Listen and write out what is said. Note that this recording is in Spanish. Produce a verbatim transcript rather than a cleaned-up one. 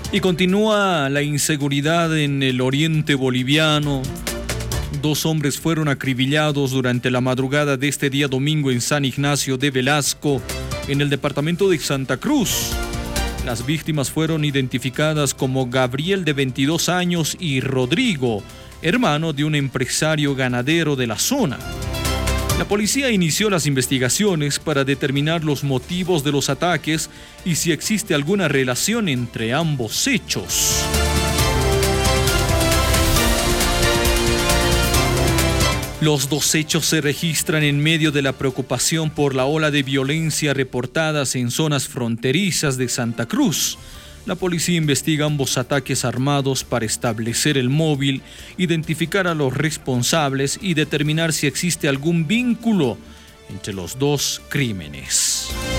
Y continúa la inseguridad en el oriente boliviano. Dos hombres fueron acribillados durante la madrugada de este día domingo en San Ignacio de Velasco, en el departamento de Santa Cruz. Las víctimas fueron identificadas como Gabriel, de veintidós años, y Rodrigo, hermano de un empresario ganadero de la zona. La policía inició las investigaciones para determinar los motivos de los ataques y si existe alguna relación entre ambos hechos. Los dos hechos se registran en medio de la preocupación por la ola de violencia reportadas en zonas fronterizas de Santa Cruz. La policía investiga ambos ataques armados para establecer el móvil, identificar a los responsables y determinar si existe algún vínculo entre los dos crímenes.